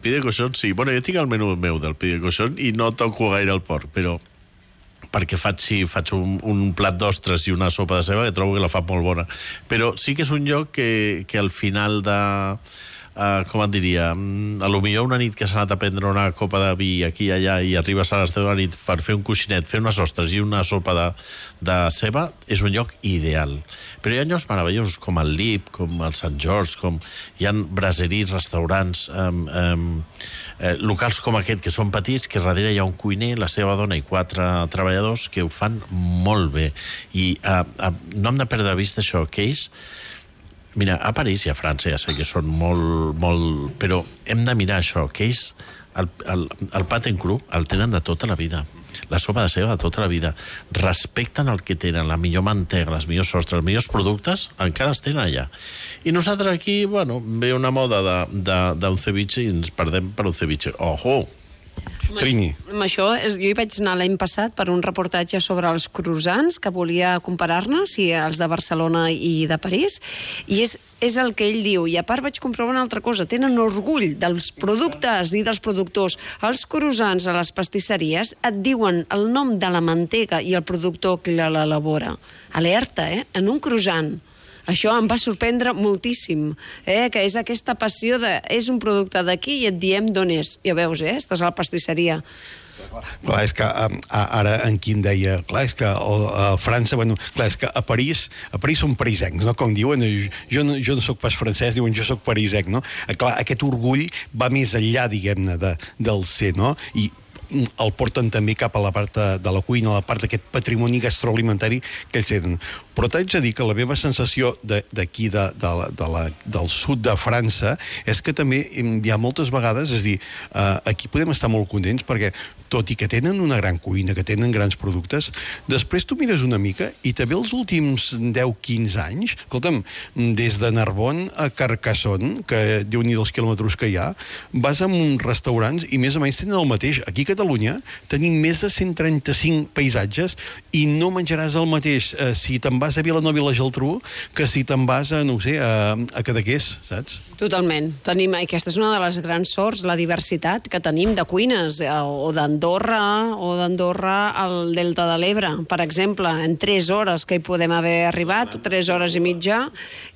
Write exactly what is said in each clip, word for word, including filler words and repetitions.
pide coixón, sí. Bueno, jo tinc el menú meu del pide coixón i no toco gaire el porc, però perquè faig, sí, faig un, un plat d'ostres i una sopa de ceba que trobo que la fa molt bona. Però sí que és un lloc que, que al final de... Uh, com et diria, a lo millor una nit que s'ha anat a prendre una copa de vi aquí i allà i arribes a les deu de la nit per fer un coixinet, fer unes ostres i una sopa de, de ceba, és un lloc ideal. Però hi ha llocs meravellosos com el Lip, com el Sant George, com hi ha braseries, restaurants, um, um, eh, locals com aquest, que són petits, que darrere hi ha un cuiner, la seva dona i quatre treballadors que ho fan molt bé. I uh, uh, no hem de perdre de vista això, que ells... Mira, a París i a França ja sé que són molt, molt... Però hem de mirar això, que ells, el, el, el pat en cru, el tenen de tota la vida. La sopa de ceba de tota la vida. Respecten el que tenen, la millor mantega, les millors ostres, els millors productes, encara els tenen allà. I nosaltres aquí, bueno, ve una moda d'un ceviche i ens perdem per un ceviche. Ojo! Trini. Amb això, jo hi vaig anar l'any passat per un reportatge sobre els croissants, que volia comparar-ne, si els de Barcelona i de París, i és, és el que ell diu. I a part vaig comprovar una altra cosa, tenen orgull dels productes i dels productors. Els croissants a les pastisseries et diuen el nom de la mantega i el productor que l'elabora. Alerta, eh? En un croissant. Això em va sorprendre moltíssim, eh? Que és aquesta passió de... És un producte d'aquí i et diem d'on és. Ja veus, eh? Estàs a la pastisseria. Clar, és que ara en Quim deia, clar, és que a França, bueno, clar, és que a París, a París són parisencs, no? Com diuen, jo no, jo no soc pas francès, diuen jo soc parisenc, no? Clar, aquest orgull va més enllà, diguem-ne, de, del ser, no? I el porten també cap a la part de la cuina, a la part d'aquest patrimoni gastroalimentari que ells tenen. Però t'haig de dir que la meva sensació d'aquí, de, de, de la, del sud de França, és que també hi ha moltes vegades, és a dir, eh, aquí podem estar molt contents perquè, tot i que tenen una gran cuina, que tenen grans productes, després tu mires una mica i també els últims deu quinze anys, escolta'm, des de Narbonne a Carcassonne, que déu-n'hi dos quilòmetres que hi ha, vas a uns restaurants i més o menys tenen el mateix. Aquí a Catalunya tenim més de cent trenta-cinc paisatges i no menjaràs el mateix eh, si te'n vas a Vilanova i la Geltrú que si te'n vas a, no ho sé, a, a Cadaqués, saps? Totalment. Tenim, aquesta és una de les grans sorts, la diversitat que tenim de cuines, eh, o d'Andorra, o d'Andorra al Delta de l'Ebre, per exemple, en tres hores que hi podem haver arribat, tres hores i mitja,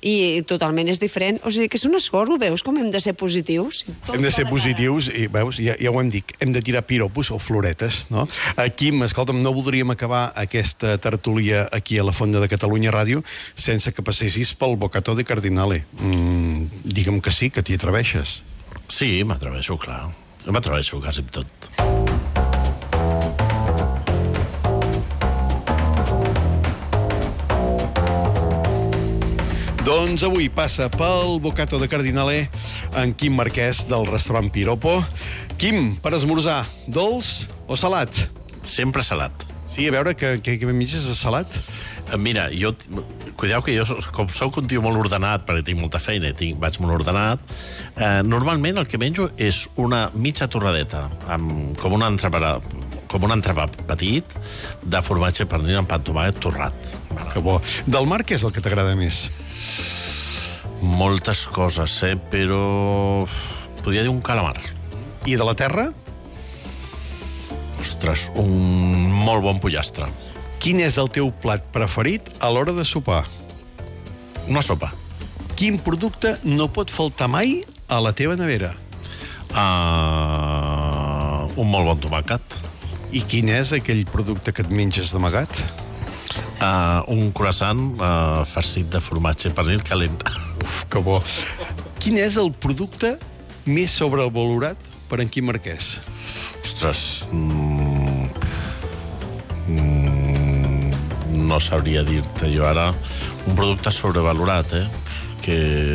i totalment és diferent. O sigui que és una sort, ho veus, com hem de ser positius? Hem de ser positius i, veus, ja, ja ho hem dit, hem de tirar piropos o floretes, no? Quim, escolta'm, no voldríem acabar aquesta tertúlia aquí a la Fonda de Catalunya Ràdio sense que passessis pel Bocato de Cardinale. Mm, digue'm que sí, que t'hi atreveixes. Sí, m'atreveixo, clar. M'atreveixo quasi amb tot. Doncs avui passa pel Bocato de Cardinale en Quim Marquès del restaurant Piropo. Quim, per esmorzar, dolç o salat? Sempre salat. Sí, a veure, que, que, que menges de salat? Mira, jo... Cuideu que jo, com soc un tio molt ordenat, perquè tinc molta feina i tinc, vaig molt ordenat, eh, normalment el que menjo és una mitja torradeta, amb, com un entrepà, com un entrepà petit, de formatge pernil amb pa amb tomàquet torrat. Que bo. Del mar, què és el que t'agrada més? Moltes coses, eh? Però... podria dir un calamar. I de la terra? Ostres, un molt bon pollastre. Quin és el teu plat preferit a l'hora de sopar? Una sopa. Quin producte no pot faltar mai a la teva nevera? Uh, un molt bon tomàquet. I quin és aquell producte que et menges d'amagat? Uh, un croissant uh, farcit de formatge pernil calent. Uf, que bo. Quin és el producte més sobrevalorat per en Quim Marquès? Ostres... Mm, mm, no sabria dir-te jo ara un producte sobrevalorat, eh? Que...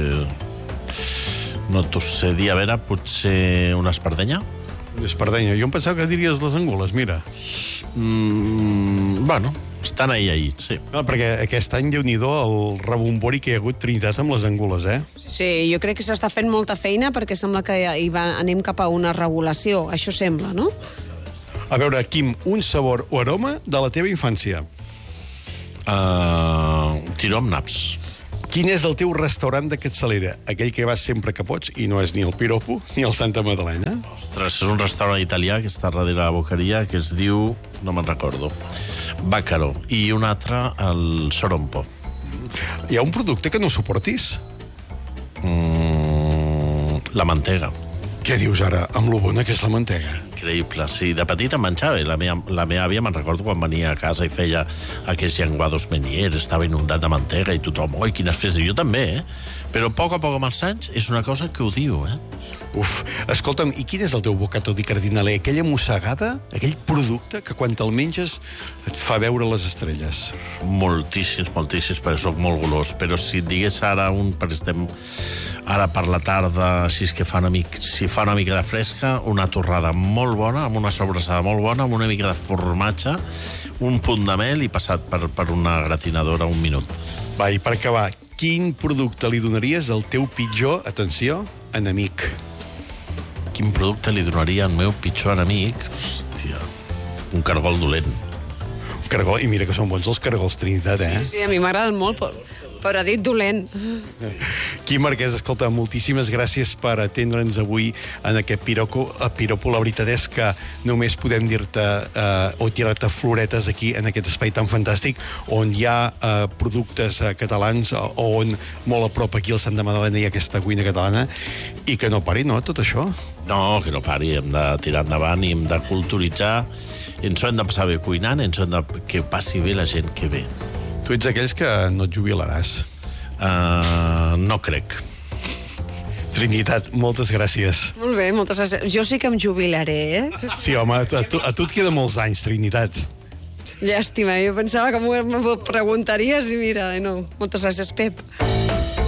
no t'ho sé dir. A veure, potser una espardenya? Una espardenya. Jo em pensava que diries les angules, mira. Mm, bueno... estan ahí, ahí, sí. No, perquè aquest any, Déu-n'hi-do, el rebombori que hi ha hagut Trinitat amb les angules, eh? Sí, jo crec que s'està fent molta feina perquè sembla que hi va, anem cap a una regulació. Això sembla, no? A veure, Quim, un sabor o aroma de la teva infància. Uh, tiró amb naps. Quin és el teu restaurant de capçalera? Aquell que vas sempre que pots i no és ni el Piropo ni el Santa Madalena? Ostres, és un restaurant italià que està darrere la Boqueria, que es diu, no me'n recordo, Bàcaro, i un altre, el Sorompo. Hi ha un producte que no suportis? Mm, la mantega. Què dius ara, amb lo bona que és la mantega? Increïble, sí. De petit em menjava. La meva, la meva àvia, me'n recordo quan venia a casa i feia aquests llenguados Menier, estava inundat de mantega i tothom, oi, quines festes. Jo també, eh? Però a poc a poc amb els anys és una cosa que odio, eh? Uf, escolta'm, i quin és el teu bocato di cardinaler? Aquella mossegada, aquell producte que quan te'l menges et fa veure les estrelles. Moltíssims, moltíssims, perquè sóc molt golós. Però si et digués ara un, perquè estem ara per la tarda, així que fa una mica, si fa una mica de fresca, una torrada molt bona, amb una sobrassada molt bona, amb una mica de formatge, un punt de mel i passat per, per una gratinadora un minut. Va, i per acabar, quin producte li donaries al teu pitjor, atenció, enemic? Quin producte li donaria al meu pitjor enemic? Hòstia, un cargol dolent. Un cargol, i mira que són bons els cargols, Trinitat, eh? Sí, sí, a mi m'agraden molt, però, però ha dit dolent. Quim Marquès, escolta, moltíssimes gràcies per atendre'ns avui en aquest piropo. A piropo, la veritat és que només podem dir-te eh, o tirar-te floretes aquí en aquest espai tan fantàstic on hi ha eh, productes eh, catalans o on molt a prop aquí al Santa Madalena hi ha aquesta cuina catalana i que no pari, no, tot això? No, que no pari, hem de tirar endavant i hem de culturitzar, ens ho hem de passar bé cuinant, ens ho hem de... que passi bé la gent que ve. Tu ets aquells que no et jubilaràs. Uh, no crec. Trinitat, moltes gràcies. Molt bé, moltes gràcies. Jo sí que em jubilaré, eh? Sí, home, a tu, a tu et queden molts anys, Trinitat. Llàstima, jo pensava que m'ho preguntaries i mira, no. Moltes gràcies, Pep.